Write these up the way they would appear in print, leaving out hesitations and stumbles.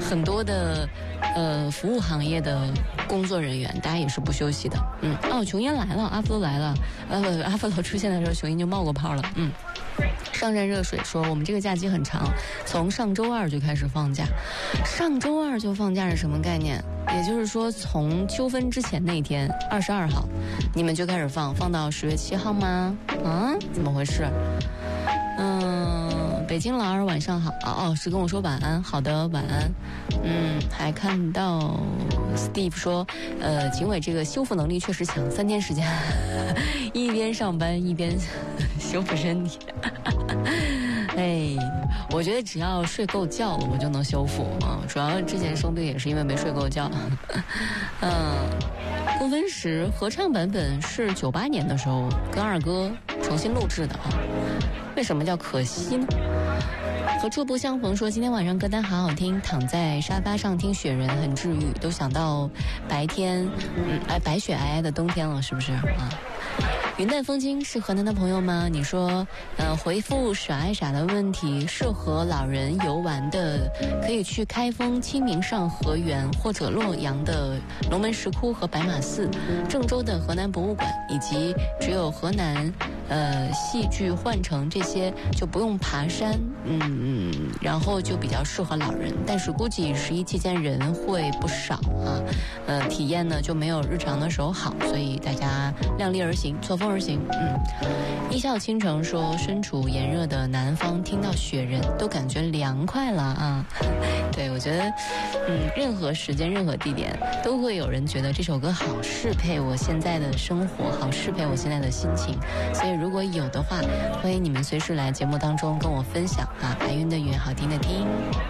很多的服务行业的工作人员，大家也是不休息的。琼烟来了，阿芙来了，阿芙出现的时候，琼烟就冒过泡了。上善热水说，我们这个假期很长，从上周二就开始放假。上周二就放假是什么概念？也就是说，从秋分之前那天22号，你们就开始放到10月7号吗？怎么回事？北京老二晚上好。是跟我说晚安。好的，晚安。还看到 Steve 说，警委这个修复能力确实强，3天时间，一边上班一边修复身体。我觉得只要睡够觉了，我就能修复啊。主要之前生病也是因为没睡够觉。共分时合唱版本是98年的时候跟二哥重新录制的啊。为什么叫可惜呢？和初不相逢说，今天晚上歌单好好听，躺在沙发上听雪人很治愈，都想到白天白雪皑皑的冬天了，是不是啊？云淡风轻是河南的朋友吗？你说回复傻爱傻的问题，适合老人游玩的可以去开封清明上河园，或者洛阳的龙门石窟和白马寺，郑州的河南博物馆，以及只有河南戏剧换乘这些就不用爬山，然后就比较适合老人，但是估计11期间人会不少啊，体验呢就没有日常的时候好，所以大家量力而行，错峰而行。一笑倾城说，身处炎热的南方，听到雪人都感觉凉快了啊。对，我觉得任何时间任何地点都会有人觉得这首歌好适配我现在的生活，好适配我现在的心情，所以如果有的话，欢迎你们随时来节目当中跟我分享啊。白云的云，好听的听。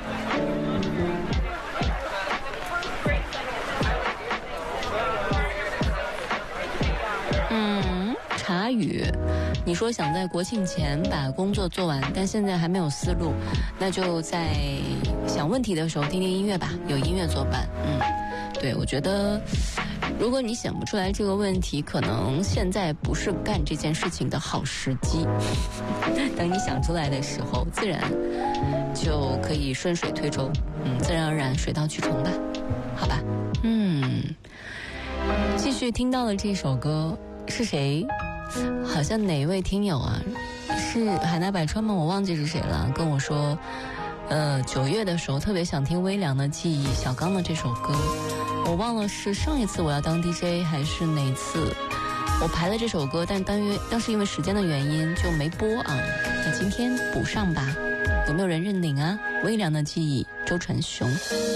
茶语，你说想在国庆前把工作做完，但现在还没有思路，那就在想问题的时候听听音乐吧，有音乐作伴。对，我觉得如果你想不出来这个问题，可能现在不是干这件事情的好时机。等你想出来的时候，自然就可以顺水推舟，自然而然水到渠成吧，好吧。继续听到了这首歌是谁？好像哪一位听友啊？是海纳百川吗？我忘记是谁了。跟我说，9月的时候特别想听微凉的记忆，小刚的这首歌。我忘了是上一次我要当 DJ 还是哪次我排了这首歌，但当时因为时间的原因就没播啊。那今天补上吧，有没有人认领啊？微凉的记忆，周传雄。